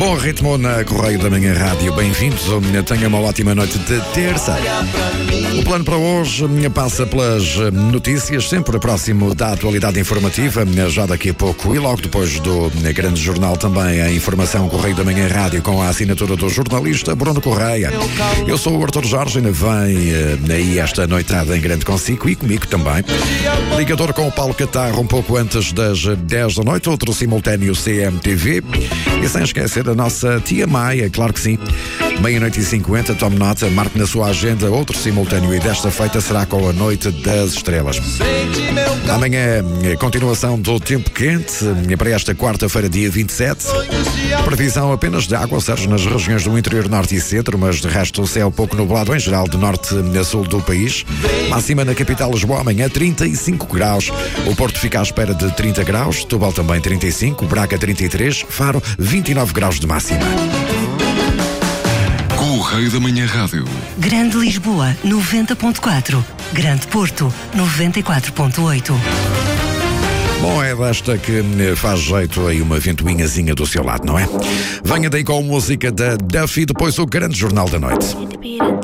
Bom ritmo na Correio da Manhã Rádio. Bem-vindos. Tenha uma ótima noite de terça. O plano para hoje passa pelas notícias, sempre próximo da atualidade informativa, já daqui a pouco. E logo depois do grande jornal também a informação Correio da Manhã Rádio com a assinatura do jornalista Bruno Correia. Eu sou o Arthur Jorge, ainda vem aí esta noitada em grande consigo e comigo também. Ligador com o Paulo Catarro um pouco antes das 10 da noite, outro simultâneo CMTV. E sem esquecer a nossa tia Maia, claro que sim. Meia-noite e 50, tome nota, marque na sua agenda outro simultâneo e desta feita será com a Noite das Estrelas. Amanhã, continuação do tempo quente, para esta quarta-feira, dia 27. Previsão apenas de aguaceiros nas regiões do interior norte e centro, mas de resto o céu pouco nublado em geral, de norte a sul do país. Máxima na capital Lisboa, amanhã 35 graus. O Porto fica à espera de 30 graus, Setúbal também 35, Braga 33, Faro 29 graus de máxima. Correio da Manhã Rádio. Grande Lisboa, 90.4. Grande Porto, 94.8. Bom, é desta que faz jeito aí uma ventoinhazinha do seu lado, não é? Venha daí com a música da Duffy, depois o grande jornal da noite.